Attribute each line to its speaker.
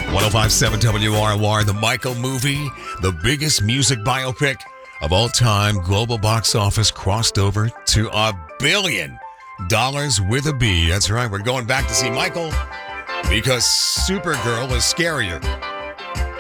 Speaker 1: 1057 WROR, the Michael movie, the biggest music biopic of all time. Global box office crossed over to $1 billion with a B. That's right. We're going back to see Michael because Supergirl is scarier.